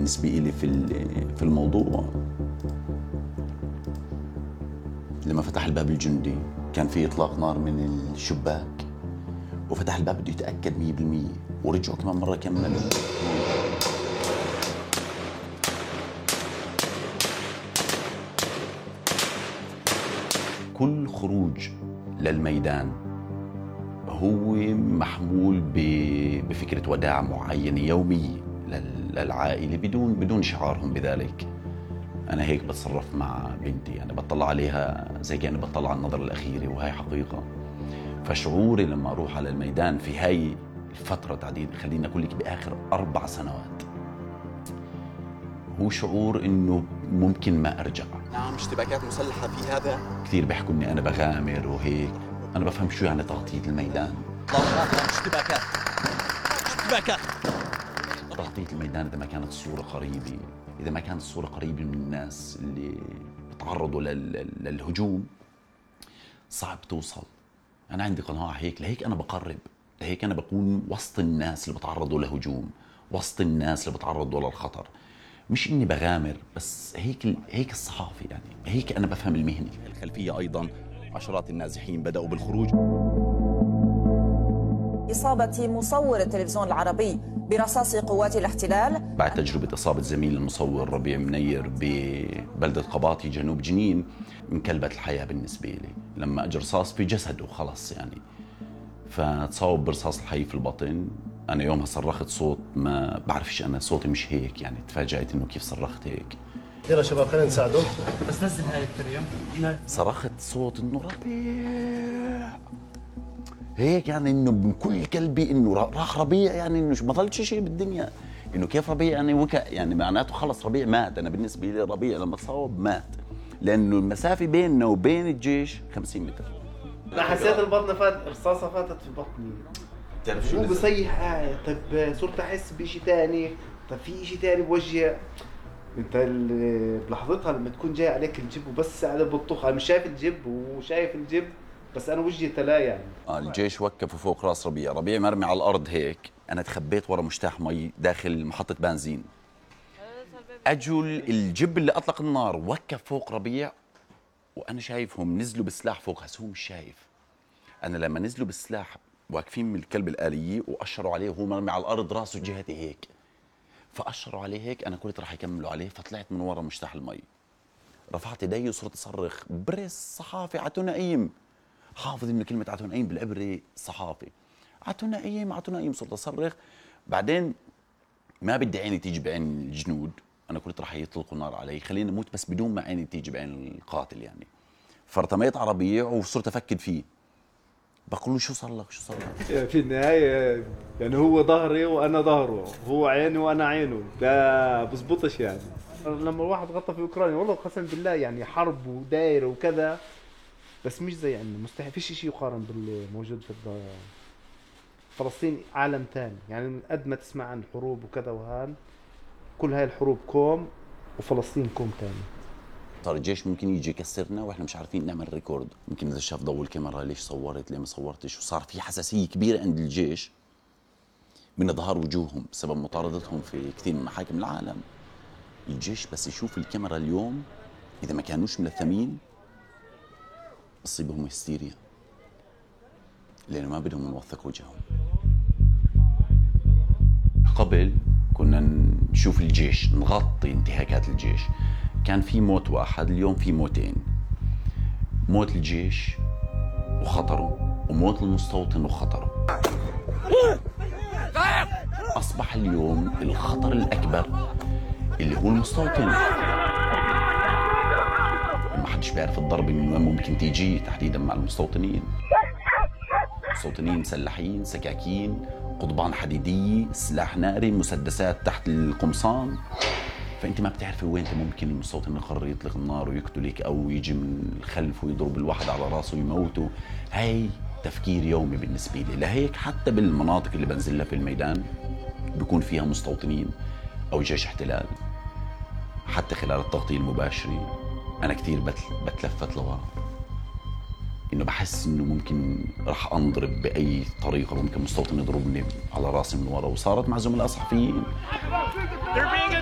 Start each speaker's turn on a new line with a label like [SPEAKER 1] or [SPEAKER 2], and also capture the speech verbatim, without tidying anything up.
[SPEAKER 1] بالنسبة لي في في الموضوع لما فتح الباب الجندي كان في إطلاق نار من الشباك، وفتح الباب بده يتأكد مية بالمية، ورجعوا كمان مرة كملوا. كل خروج للميدان هو محمول بفكرة وداع معينة يومية للعائلة بدون بدون شعارهم بذلك. أنا هيك بتصرف مع بنتي، أنا بطلع عليها زي كأني بطلع على النظرة الأخيرة، وهي حقيقة. فشعوري لما أروح على الميدان في هاي الفترة تعديد، خليني أقول لك بآخر أربع سنوات، هو شعور إنه ممكن ما أرجع.
[SPEAKER 2] نعم، اشتباكات مسلحة في هذا.
[SPEAKER 1] كثير بيحكوا إني أنا بغامر وهيك، أنا بفهم شو يعني تغطية الميدان.
[SPEAKER 2] اشتباكات اشتباكات
[SPEAKER 1] تغطية الميدان إذا ما كانت الصورة قريبة، إذا ما كانت الصورة قريبة من الناس اللي بتعرضوا للهجوم، صعب توصل. أنا عندي قناعة هيك، لهيك أنا بقرب، لهيك أنا بكون وسط الناس اللي بتعرضوا لهجوم، وسط الناس اللي بتعرضوا للخطر. مش إني بغامر، بس هيك هيك الصحافة، يعني هيك أنا بفهم المهنة.
[SPEAKER 2] الخلفية أيضا عشرات النازحين بدأوا بالخروج.
[SPEAKER 3] إصابة مصور التلفزيون العربي برصاص قوات الاحتلال
[SPEAKER 1] بعد تجربة إصابة زميل المصور ربيع منير ببلدة قباطي جنوب جنين، انقلبت الحياة بالنسبة لي لما أجى رصاص في جسده خلص يعني. فتصاوب برصاص الحي في البطن. أنا يومها صرخت صوت ما بعرفش، أنا صوتي مش هيك يعني، تفاجأت إنه كيف صرخت هيك.
[SPEAKER 4] يلا شباب خلينا نساعده.
[SPEAKER 5] بس نزل هاي التريم.
[SPEAKER 1] صرخت صوت إنه ربيع هيك، يعني إنه من كل قلبي إنه راح ربيع، يعني إنه ما ضلش شيء بالدنيا، إنه كيف ربيع يعني وكا يعني معناته خلص ربيع مات. أنا بالنسبة لي ربيع لما تصاوب مات، لأنه المسافة بيننا وبين الجيش خمسين متر.
[SPEAKER 4] لا حسيت البطن فات، رصاصة فاتت في بطني.
[SPEAKER 1] بتعرف شو
[SPEAKER 4] مو بصيح قاعد، طيب صرت أحس بشيء تاني، طيب في شيء تاني بوجه. انت بلحظتها لما تكون جاي عليك الجب وبس قاعد بتطخ، انا مش شايف الجب وشايف الجب بس انا وجهي تلا يعني.
[SPEAKER 1] آه الجيش وقفوا فوق راس ربيع، ربيع مرمي على الارض هيك، انا تخبيت ورا مشتاح مي داخل محطه بنزين. اجوا الجب اللي اطلق النار وقف فوق ربيع، وانا شايفهم نزلوا بالسلاح فوق، هسه هو مش شايف. انا لما نزلوا بالسلاح واقفين من الكلب الآلية واشروا عليه وهو مرمي على الارض راسه جهتي هيك، فاشروا عليه هيك، انا قلت راح يكملوا عليه، فطلعت من ورا مشتاح المي، رفعت يدي وصرت اصرخ بريس صحافي عتو نقيم. حافظ انه كلمه عتو نقيم بالعبري صحافي، عتو نقيم عتو نقيم، صرت اصرخ. بعدين ما بدي عيني تيجي بعين الجنود، انا قلت راح يطلقوا نار علي، خليني اموت بس بدون ما عيني تيجي بعين القاتل يعني. فارتميت على ربيع وصرت افكد فيه، بقول له شو صار لك شو صار لك؟
[SPEAKER 6] في النهايه يعني هو ظهري وانا ظهره، هو عيني وانا عينه، ده بزبطش يعني. لما الواحد غطى في اوكرانيا والله قسم بالله يعني حرب ودايره وكذا، بس مش زي عندنا، مستحيل فيش شيء يقارن باللي موجود في فلسطين. عالم ثاني يعني، قد ما تسمع عن الحروب وكذا وهان، كل هاي الحروب كوم وفلسطين كوم ثاني.
[SPEAKER 1] صار الجيش ممكن يجي يكسرنا واحنا مش عارفين نعمل ريكورد، ممكن اذا شاف ضوء الكاميرا ليش صورت ليه ما صورتش، وصار في حساسيه كبيره عند الجيش من اظهار وجوههم بسبب مطاردتهم في كثير من محاكم العالم. الجيش بس يشوف الكاميرا اليوم اذا ما كانوش ملثمين بصيبهم هستيريا، لانه ما بدهم نوثق وجههم. قبل كنا نشوف الجيش نغطي انتهاكات الجيش، كان في موت واحد، اليوم في موتين، موت الجيش وخطره وموت المستوطن وخطره. أصبح اليوم الخطر الأكبر اللي هو المستوطن. ما حدش بيعرف الضربة من وين ممكن تيجي تحديدا مع المستوطنين. مستوطنين مسلحين، سكاكين، قضبان حديدية، سلاح ناري، مسدسات تحت القمصان. فانت ما بتعرفي وين ممكن المستوطن يقرر يطلق النار ويقتلك، او يجي من الخلف ويضرب الواحد على راسه ويموته. هاي تفكير يومي بالنسبه لي، لهيك حتى بالمناطق اللي بنزلها في الميدان بيكون فيها مستوطنين او جيش احتلال، حتى خلال التغطيه المباشره انا كثير بتلفت لورا، انه بحس انه ممكن راح انضرب باي طريقه، ممكن مستوطن يضربني على راسي من ورا. وصارت مع زملاء صحفيين.